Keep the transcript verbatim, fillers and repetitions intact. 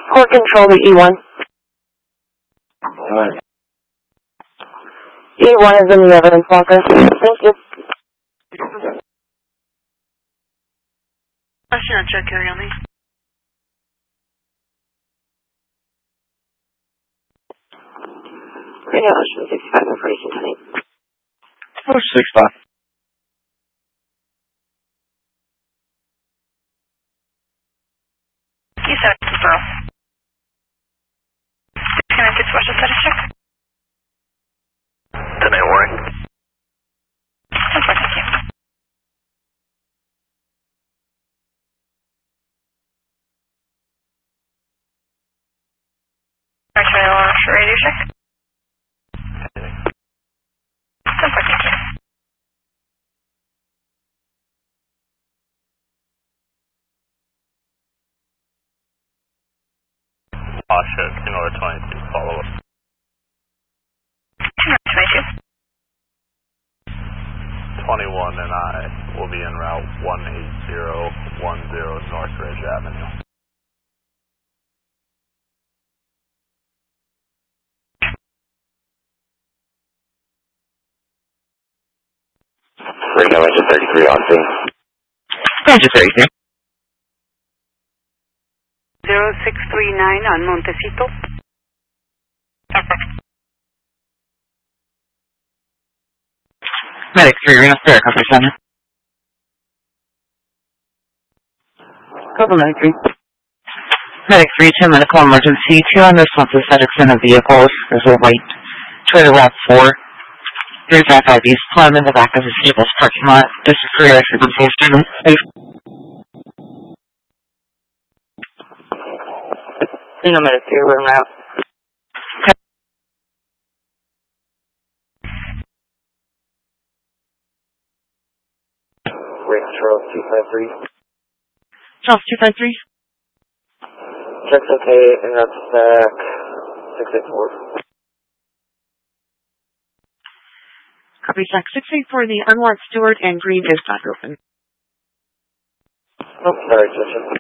Court control to E one. Alright. E one is in the evidence locker. Thank you. Question on check carry on me. Radio Ocean sixty-five information tonight. Push six five. You said it's referral. Connected special status check. Tonight warning. That's fine, thank you. Actually, I'll launch a radio check. That's fine, thank you. Asha, Kinola twenty-two, follow up. twenty-two. twenty-one and I will be en route one eight zero one zero Northridge Avenue. Radio Engine thirty-three on scene. Engine thirty-three. zero six three nine on Montecito. Medic three, Reno Spirit, Company Center. Couple nine three. Medic three, two medical emergency. Two unresponsive subjects in a vehicle. There's a white Toyota RAV four. There's F I Vs plumb in the back of the Staples parking lot. This is for your student safe. Reno Medic three, we're en route. Reno Charles two five three. Charles two five three. Check's okay, and that's back six eight four. Copy stack six eight four, the unlocked Stewart and Green is not open. Oh, sorry, Justin.